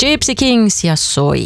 Gypsy Kings ja Soi.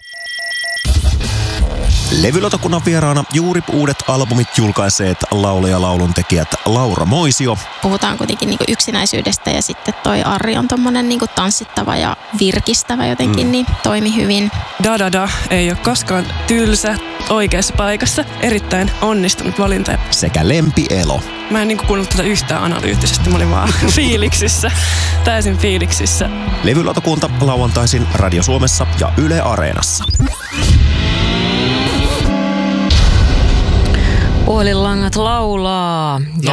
Levylautakunnan vieraana juuri uudet albumit julkaiseet laulaja lauluntekijät Laura Moisio. Puhutaan kuitenkin niinku yksinäisyydestä ja sitten toi Arri on tommonen niinku tanssittava ja virkistävä jotenkin, niin toimi hyvin. Da ei ole koskaan tylsä, oikeassa paikassa. Erittäin onnistunut valinta. Sekä Lempi Elo. Mä en niinku kuunnellut tätä yhtään analyyttisesti, mä olin vaan fiiliksissä, täysin fiiliksissä. Levylautakunta lauantaisin Radio Suomessa ja Yle Areenassa. Puhelinlangat laulaa. 020317600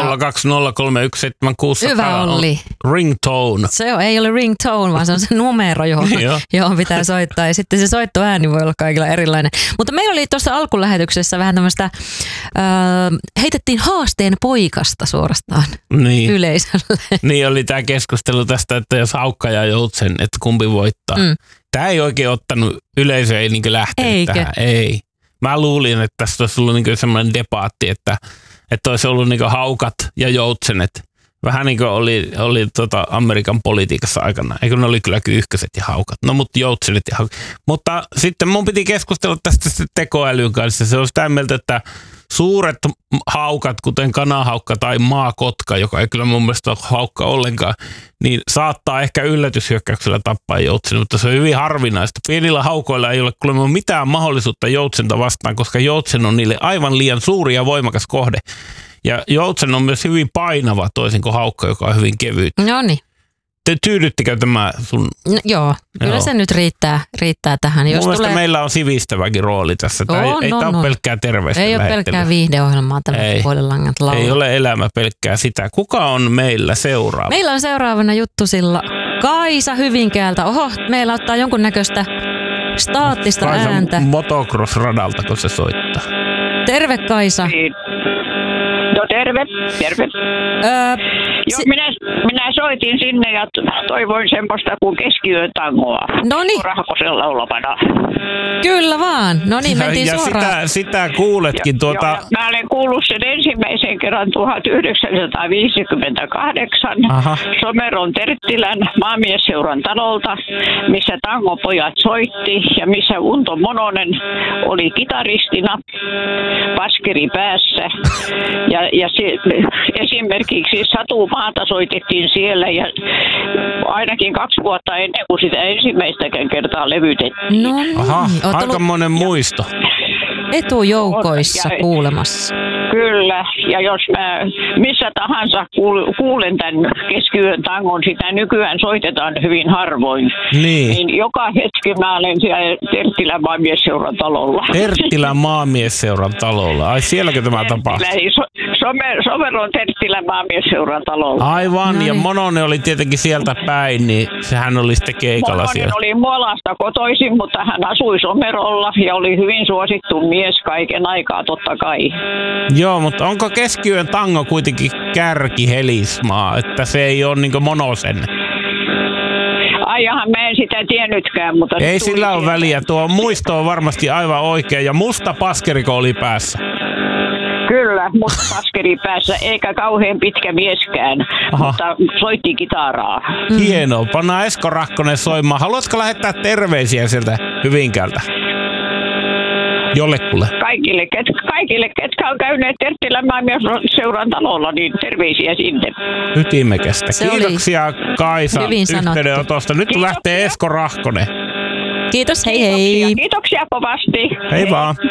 Hyvä Olli. Ringtone. Se ei ole ringtone, vaan se on se numero, johon pitää soittaa. Ja sitten se soittoääni voi olla kaikilla erilainen. Mutta meillä oli tuossa alkulähetyksessä vähän tämmöistä, heitettiin haasteen poikasta suorastaan yleisölle. Niin oli tämä keskustelu tästä, että jos haukka ja joutsen, että kumpi voittaa. Tämä ei oikein ottanut, yleisö ei niin lähtenyt tähän. Ei. Mä luulin, että tässä olisi ollut niin semmoinen debaatti, että olisi ollut niin haukat ja joutsenet. Vähän niin kuin oli Amerikan politiikassa aikana. Eikö ne oli kyllä kyyhköset ja haukat. No mutta joutsenet ja haukat. Mutta sitten mun piti keskustella tästä tekoälyn kanssa. Se on sitä mieltä, että suuret haukat, kuten kanahaukka tai maakotka, joka ei kyllä mun mielestä ole haukka ollenkaan, niin saattaa ehkä yllätyshyökkäyksellä tappaa joutsen, mutta se on hyvin harvinaista. Pienillä haukoilla ei ole kuulemma mitään mahdollisuutta joutsenta vastaan, koska joutsen on niille aivan liian suuri ja voimakas kohde. Ja joutsen on myös hyvin painava, toisin kuin haukka, joka on hyvin kevyt. No niin. Tyydyttikö tämä sun? No, joo, kyllä se nyt riittää tähän. Mun mielestä meillä on sivistäväkin rooli tässä. Tämä ei ole pelkkää terveistä ei ole pelkkää viihdeohjelmaa tällä Puhelinlangat laulaa. Ei ole elämä pelkkää sitä. Kuka on meillä seuraava? Meillä on seuraavana juttusilla Kaisa Hyvinkäältä. Oho, meillä ottaa jonkunnäköistä staattista Kaisa ääntä. Motocross-radalta, kun se soittaa. Terve Kaisa. No terve. Joo, minä soitin sinne ja toivoin semmoista kuin keskiöön tangoa. Noniin. Rahkosen laulamana. Kyllä vaan. No niin, mentiin ja suoraan. Sitä kuuletkin Mä olen kuullut sen ensimmäisen kerran 1958 Someron Terttilän maamiesseuran talolta, missä tangopojat soitti ja missä Unto Mononen oli kitaristina paskeri päässä. Ja esimerkiksi Satu Maata soitettiin siellä ja ainakin 2 vuotta ennen kuin sitä ensimmäistäkään kertaa levytettiin. No niin. Aikamoinen muisto. Etujoukoissa kuulemassa. Kyllä, ja jos mä missä tahansa kuulen tämän keskiyön tangon, sitä nykyään soitetaan hyvin harvoin. Niin joka hetki mä olen siellä Terttilän maamiesseuran talolla. Terttilän maamiesseuran talolla. Ai sielläkö tämä tapahtuu? Someron Terttilän maamiesseuran talolla. Aivan, ja Mononen oli tietenkin sieltä päin, niin sehän oli sitten keikalla siellä. Mononen oli Muolasta kotoisin, mutta hän asui Somerolla ja oli hyvin suosittu mies kaiken aikaa, totta kai. Joo, mutta onko keskiyön tango kuitenkin kärkihelismaa, että se ei ole niin kuin Monosen? Aijahan mä en sitä tiennytkään, mutta... Ei sillä ole väliä, tuo muisto on varmasti aivan oikein, ja musta paskeriko oli päässä. Kyllä, musta paskeri päässä, eikä kauhean pitkä mieskään, mutta soitti kitaraa. Hienoa, pannaan Esko Rahkonen soimaan. Haluatko lähettää terveisiä sieltä Hyvinkäältä? Jollekulle. Kaikille, ketkä on käyneet Terttilän maamiesseuran talolla, niin terveisiä sinne. Ytimekästä. Kiitoksia Kaisa yhteydenotosta. Nyt lähtee Esko Rahkonen. Kiitos, hei hei. Kiitoksia kovasti. Hei vaan.